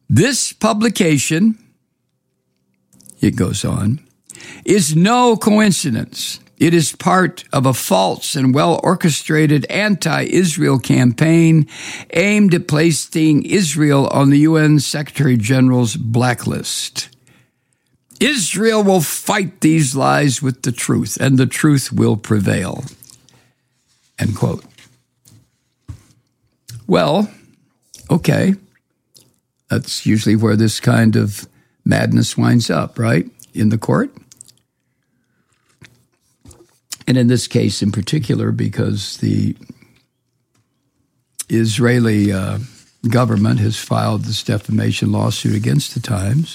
This publication, it goes on, is no coincidence. It is part of a false and well-orchestrated anti-Israel campaign aimed at placing Israel on the UN Secretary General's blacklist. Israel will fight these lies with the truth, and the truth will prevail. End quote. Well, okay. That's usually where this kind of madness winds up, right? In the court. And in this case in particular, because the Israeli government has filed this defamation lawsuit against the Times.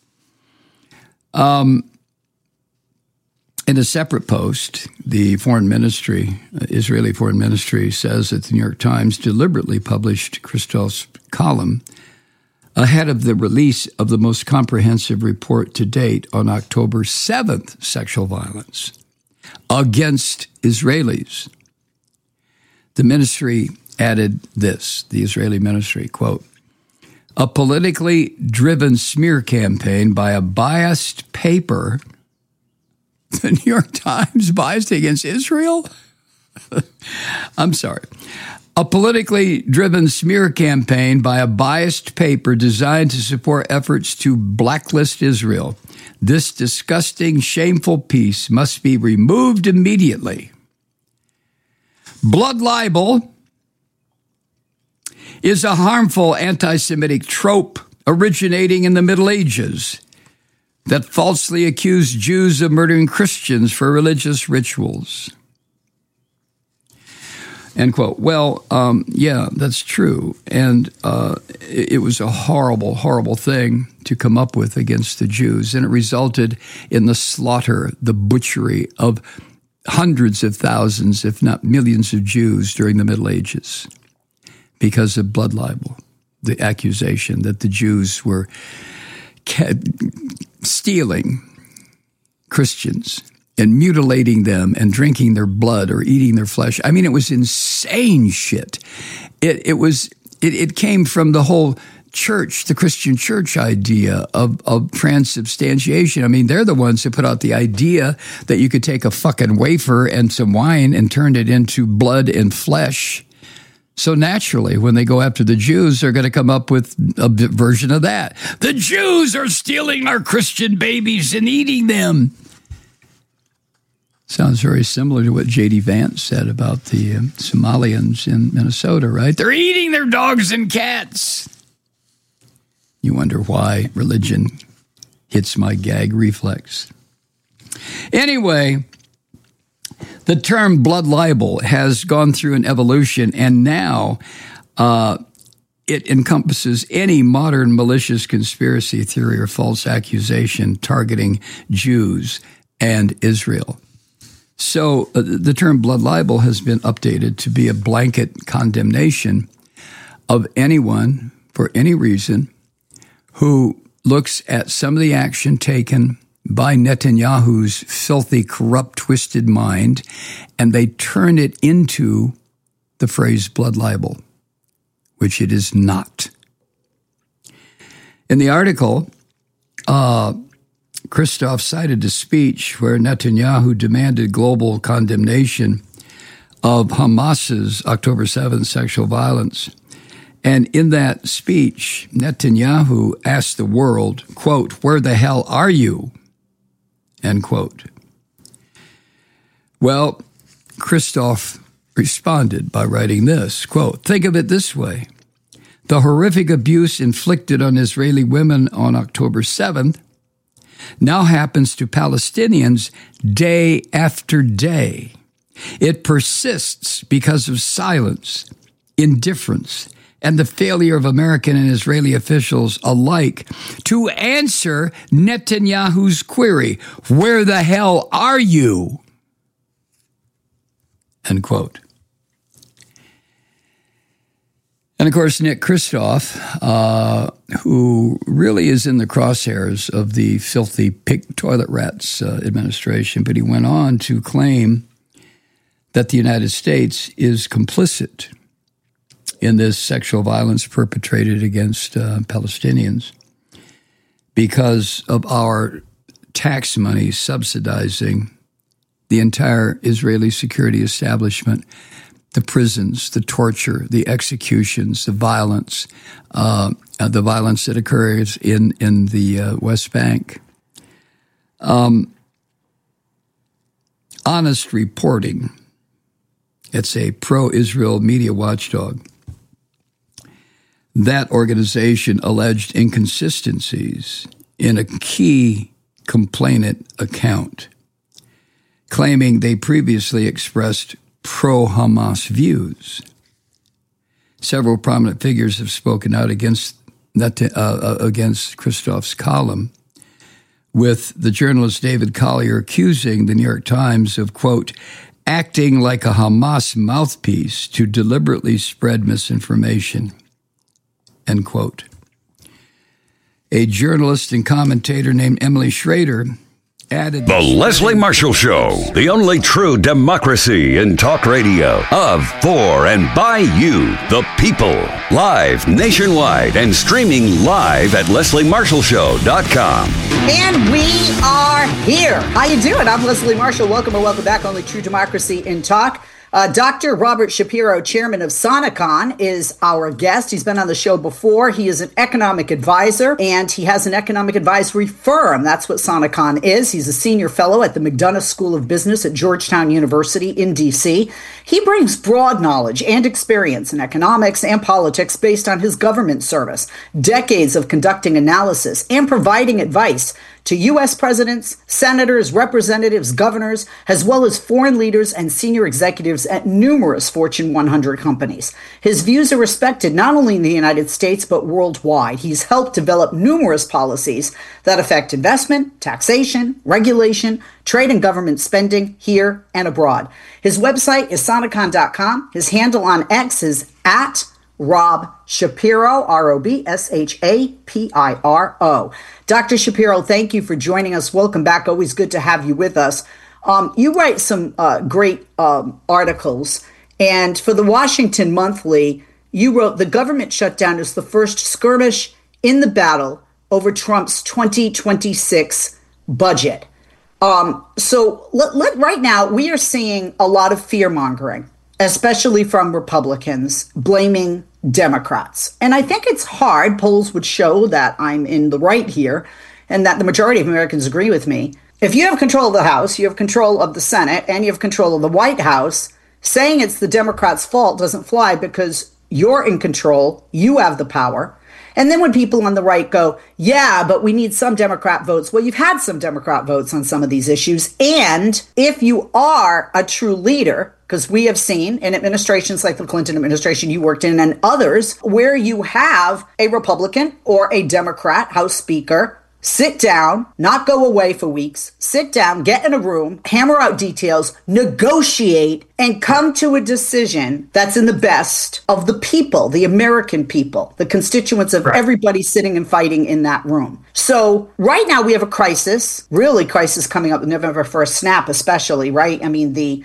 In a separate post, the foreign ministry, Israeli foreign ministry, says that the New York Times deliberately published Christoph's column ahead of the release of the most comprehensive report to date on October 7th, sexual violence against Israelis. The ministry added this, the Israeli ministry, quote, "A politically driven smear campaign by a biased paper," the New York Times biased against Israel? I'm sorry. "A politically driven smear campaign by a biased paper designed to support efforts to blacklist Israel. This disgusting, shameful piece must be removed immediately. Blood libel is a harmful anti-Semitic trope originating in the Middle Ages that falsely accused Jews of murdering Christians for religious rituals." End quote. Well, yeah, that's true. And it was a horrible, horrible thing to come up with against the Jews. And it resulted in the slaughter, the butchery of hundreds of thousands, if not millions of Jews during the Middle Ages because of blood libel, the accusation that the Jews were stealing Christians and mutilating them and drinking their blood or eating their flesh. I mean, it was insane shit. It came from the whole church, the Christian church idea of transubstantiation. I mean, they're the ones who put out the idea that you could take a fucking wafer and some wine and turn it into blood and flesh. So naturally, when they go after the Jews, they're going to come up with a version of that. The Jews are stealing our Christian babies and eating them. Sounds very similar to what J.D. Vance said about the Somalians in Minnesota, right? They're eating their dogs and cats. You wonder why religion hits my gag reflex. Anyway, the term blood libel has gone through an evolution, and now it encompasses any modern malicious conspiracy theory or false accusation targeting Jews and Israel. So the term blood libel has been updated to be a blanket condemnation of anyone, for any reason, who looks at some of the action taken by Netanyahu's filthy, corrupt, twisted mind, and they turn it into the phrase blood libel, which it is not. In the article, Christoph cited a speech where Netanyahu demanded global condemnation of Hamas's October 7th sexual violence. And in that speech, Netanyahu asked the world, quote, "Where the hell are you?" End quote. Well, Christoph responded by writing this, quote, "Think of it this way. The horrific abuse inflicted on Israeli women on October 7th now happens to Palestinians day after day. It persists because of silence, indifference, and the failure of American and Israeli officials alike to answer Netanyahu's query, 'Where the hell are you?'" End quote. And of course, Nick Christoph, who really is in the crosshairs of the filthy pig toilet rats administration, but he went on to claim that the United States is complicit in this sexual violence perpetrated against Palestinians because of our tax money subsidizing the entire Israeli security establishment, the prisons, the torture, the executions, the violence that occurs in the West Bank. Honest Reporting, it's a pro-Israel media watchdog. That organization alleged inconsistencies in a key complainant account, claiming they previously expressed pro-Hamas views. Several prominent figures have spoken out against Christoph's column, with the journalist David Collier accusing the New York Times of, quote, acting like a Hamas mouthpiece to deliberately spread misinformation, end quote. A journalist and commentator named Emily Schrader added... The Leslie Marshall Show, the only true democracy in talk radio, of, for, and by you, the people. Live nationwide and streaming live at lesliemarshallshow.com. And we are here. How you doing? I'm Leslie Marshall. Welcome or welcome back. Only true democracy in talk. Dr. Robert Shapiro, chairman of Sonecon, is our guest. He's been on the show before. He is an economic advisor, and he has an economic advisory firm. That's what Sonecon is. He's a senior fellow at the McDonough School of Business at Georgetown University in D.C. He brings broad knowledge and experience in economics and politics based on his government service, decades of conducting analysis and providing advice to U.S. presidents, senators, representatives, governors, as well as foreign leaders and senior executives at numerous Fortune 100 companies. His views are respected not only in the United States, but worldwide. He's helped develop numerous policies that affect investment, taxation, regulation, trade and government spending here and abroad. His website is sonecon.com. His handle on X is at Rob Shapiro, ROBSHAPIRO. Dr. Shapiro, thank you for joining us. Welcome back. Always good to have you with us. You write some great articles, and for the Washington Monthly, you wrote, "The government shutdown is the first skirmish in the battle over Trump's 2026 budget." So right now, we are seeing a lot of fear-mongering, especially from Republicans, blaming Democrats. And I think it's hard. Polls would show that I'm in the right here and that the majority of Americans agree with me. If you have control of the House, you have control of the Senate, and you have control of the White House, saying it's the Democrats' fault doesn't fly because you're in control, you have the power. And then when people on the right go, yeah, but we need some Democrat votes. Well, you've had some Democrat votes on some of these issues. And if you are a true leader, because we have seen in administrations like the Clinton administration you worked in and others, where you have a Republican or a Democrat House Speaker sit down, not go away for weeks, sit down, get in a room, hammer out details, negotiate, and come to a decision that's in the best of the people, the American people, the constituents of everybody sitting and fighting in that room. So right now we have a crisis, really crisis coming up November 1st, SNAP especially, right? I mean, the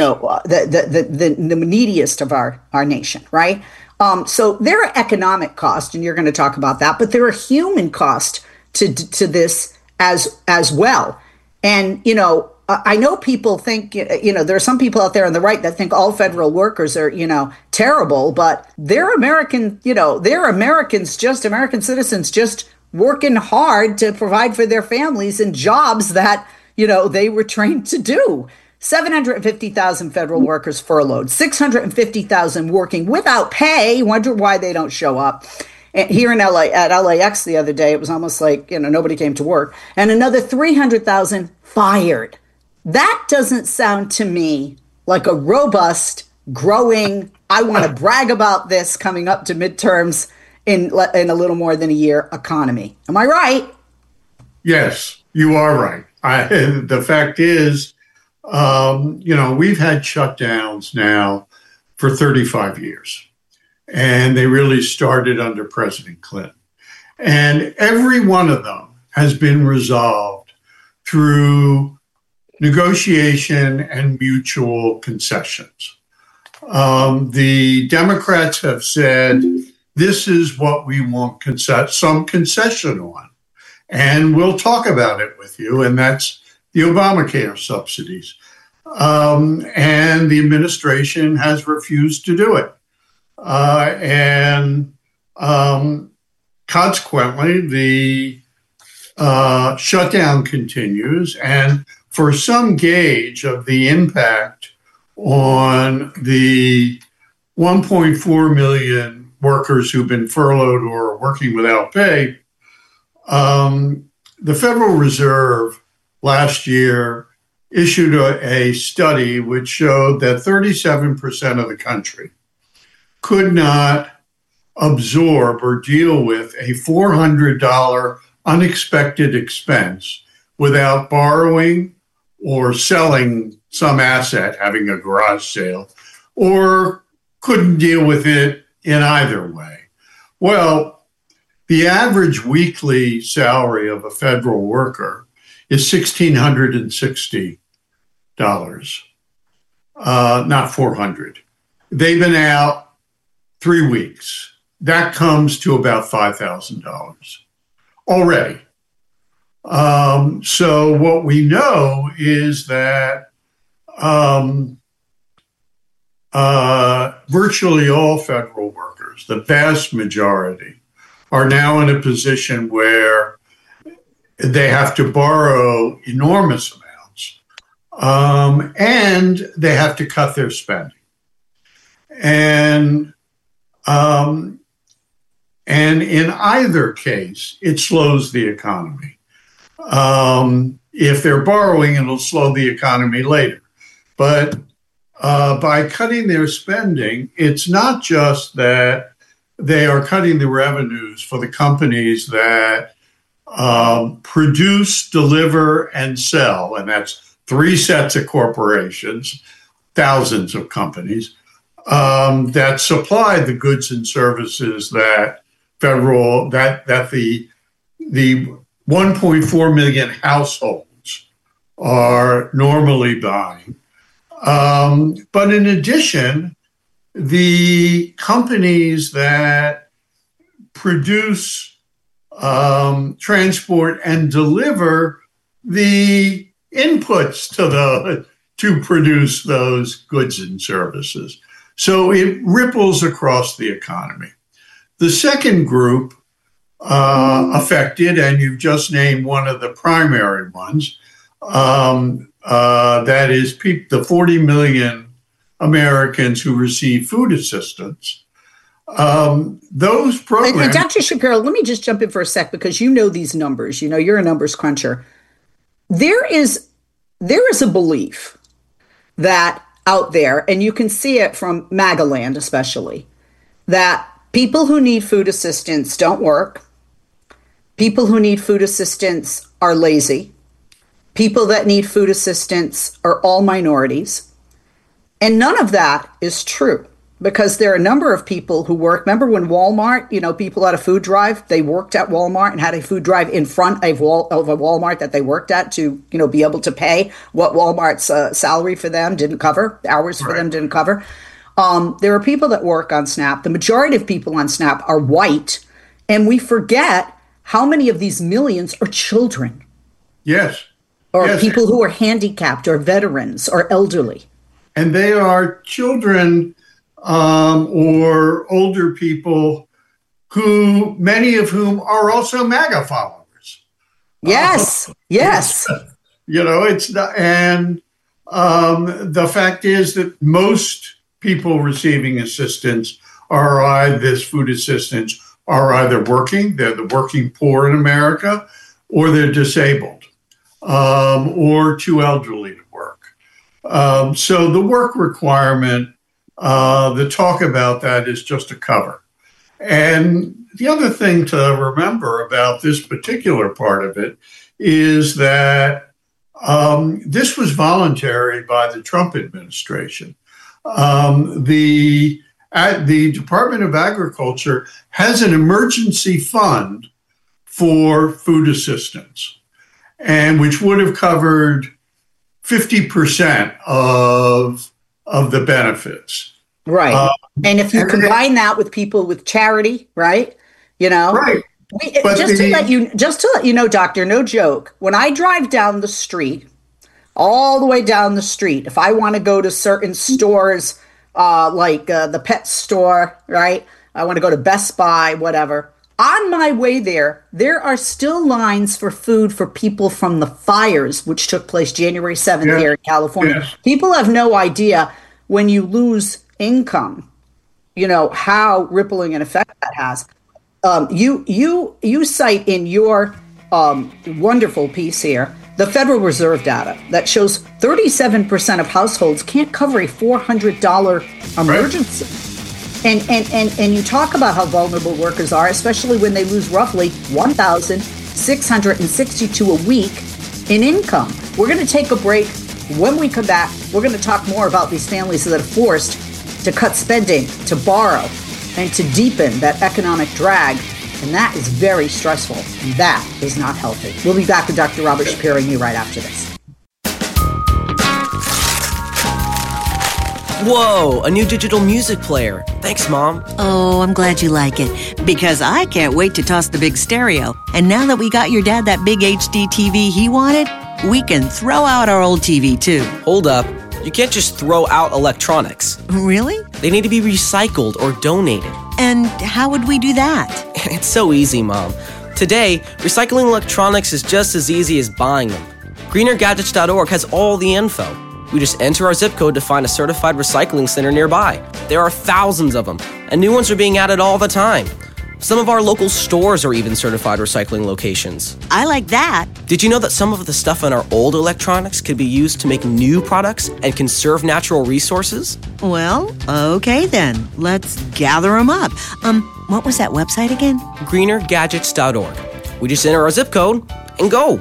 neediest of our nation, right? So there are economic costs, and you're going to talk about that, but there are human costs to this as well. And, I know people think, there are some people out there on the right that think all federal workers are, terrible, but they're American, they're Americans, just American citizens, just working hard to provide for their families in jobs that, they were trained to do. 750,000 federal workers furloughed, 650,000 working without pay. Wonder why they don't show up. And here in LA, at LAX the other day, it was almost like, nobody came to work. And another 300,000 fired. That doesn't sound to me like a robust, growing, I want to brag about this coming up to midterms in a little more than a year economy. Am I right? Yes, you are right. The fact is, we've had shutdowns now for 35 years. And they really started under President Clinton. And every one of them has been resolved through negotiation and mutual concessions. The Democrats have said this is what we want some concession on. And we'll talk about it with you, and that's the Obamacare subsidies. And the administration has refused to do it. Consequently, the shutdown continues. And for some gauge of the impact on the 1.4 million workers who've been furloughed or are working without pay, the Federal Reserve last year issued a study which showed that 37% of the country could not absorb or deal with a $400 unexpected expense without borrowing or selling some asset, having a garage sale, or couldn't deal with it in either way. Well, the average weekly salary of a federal worker is $1,660, not $400. They've been out 3 weeks. That comes to about $5,000 already. So what we know is that virtually all federal workers, the vast majority, are now in a position where they have to borrow enormous amounts, and they have to cut their spending. And in either case, it slows the economy. If they're borrowing, it'll slow the economy later. But by cutting their spending, it's not just that they are cutting the revenues for the companies that produce, deliver, and sell, and that's 3 sets of corporations, thousands of companies, that supply the goods and services that the 1.4 million households are normally buying. But in addition, the companies that produce, transport, and deliver the inputs to produce those goods and services. So it ripples across the economy. The second group affected, and you've just named one of the primary ones, that is the 40 million Americans who receive food assistance. Those programs. And Dr. Shapiro, let me just jump in for a sec, because you know these numbers. You know, you're a numbers cruncher. There is a belief that out there, and you can see it from MAGAland especially, that people who need food assistance don't work. People who need food assistance are lazy. People that need food assistance are all minorities. And none of that is true, because there are a number of people who work. Remember when Walmart, people had a food drive, they worked at Walmart and had a food drive in front of a Walmart that they worked at to, be able to pay what Walmart's salary for them didn't cover, hours for them didn't cover. There are people that work on SNAP. The majority of people on SNAP are white, and we forget how many of these millions are children. Yes. Or people who are handicapped or veterans or elderly. And they are children or older people who, many of whom are also MAGA followers. Yes. It's not, and the fact is that most people receiving assistance this food assistance are either working, they're the working poor in America, or they're disabled, or too elderly to work. So the work requirement, the talk about that is just a cover. And the other thing to remember about this particular part of it is that this was voluntary by the Trump administration. The Department of Agriculture has an emergency fund for food assistance, and which would have covered 50% of the benefits. Right. And if you combine that with people with charity, right? Right. Just to let you know, doctor, no joke. When I drive down the street, all the way down the street, if I want to go to certain stores, like the pet store, right? I want to go to Best Buy, whatever. On my way there are still lines for food for people from the fires, which took place January 7th here in California. Yes. People have no idea when you lose income, how rippling an effect that has. You cite in your wonderful piece here the Federal Reserve data that shows 37% of households can't cover a $400 emergency. Right. And you talk about how vulnerable workers are, especially when they lose roughly $1,662 a week in income. We're going to take a break. When we come back, we're going to talk more about these families that are forced to cut spending, to borrow, and to deepen that economic drag. And that is very stressful. And that is not healthy. We'll be back with Dr. Robert Shapiro and you right after this. Whoa, a new digital music player. Thanks, Mom. Oh, I'm glad you like it, because I can't wait to toss the big stereo. And now that we got your dad that big HD TV he wanted, we can throw out our old TV, too. Hold up. You can't just throw out electronics. Really? They need to be recycled or donated. And how would we do that? It's so easy, Mom. Today, recycling electronics is just as easy as buying them. GreenerGadgets.org has all the info. We just enter our zip code to find a certified recycling center nearby. There are thousands of them, and new ones are being added all the time. Some of our local stores are even certified recycling locations. I like that. Did you know that some of the stuff in our old electronics could be used to make new products and conserve natural resources? Well, okay then. Let's gather them up. What was that website again? GreenerGadgets.org. We just enter our zip code and go.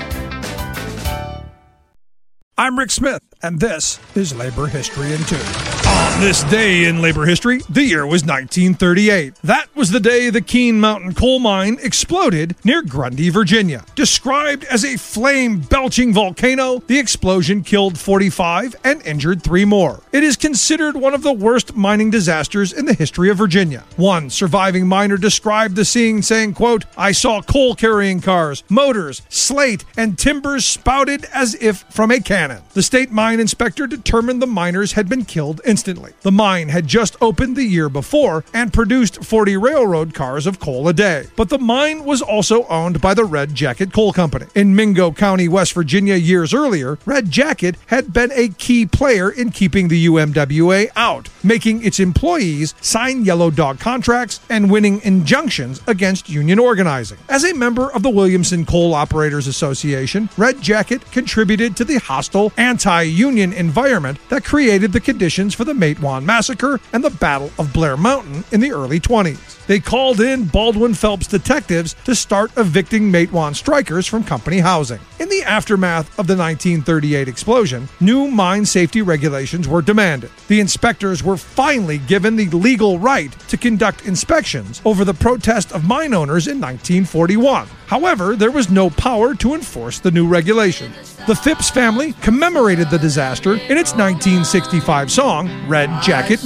I'm Rick Smith, and this is Labor History in 2. On this day in labor history, the year was 1938. That was the day the Keene Mountain coal mine exploded near Grundy, Virginia. Described as a flame-belching volcano, the explosion killed 45 and injured 3 more. It is considered one of the worst mining disasters in the history of Virginia. One surviving miner described the scene saying, quote, "I saw coal-carrying cars, motors, slate, and timbers spouted as if from a cannon." The state mine inspector determined the miners had been killed instantly. The mine had just opened the year before and produced 40 railroad cars of coal a day. But the mine was also owned by the Red Jacket Coal Company. In Mingo County, West Virginia, years earlier, Red Jacket had been a key player in keeping the UMWA out, making its employees sign yellow dog contracts and winning injunctions against union organizing. As a member of the Williamson Coal Operators Association, Red Jacket contributed to the hostile anti-union environment that created the conditions for the Matewan Massacre and the Battle of Blair Mountain in the early 20s. They called in Baldwin Phelps detectives to start evicting Matewan strikers from company housing. In the aftermath of the 1938 explosion, new mine safety regulations were demanded. The inspectors were finally given the legal right to conduct inspections over the protest of mine owners in 1941. However, there was no power to enforce the new regulations. The Phipps family commemorated the disaster in its 1965 song, Red Jacket